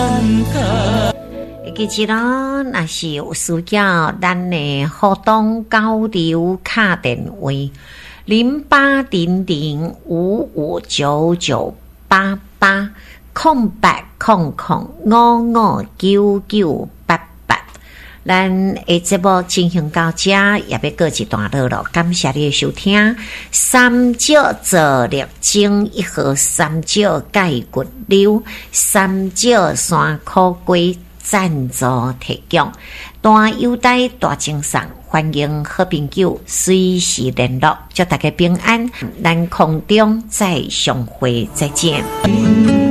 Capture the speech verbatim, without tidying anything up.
其实咯，若是有需要，咱的互动交流卡电话零八零零五五九九八八空八空空五五九九八八。咱的节目进行到这，也要过一段落了。感谢你的收听。三角坐立精一号，三角钙骨瘤，三角山苦龟。赞助提供，大优待大精神，欢迎好朋友随时联络，祝大家平安，咱空中再相会，再见。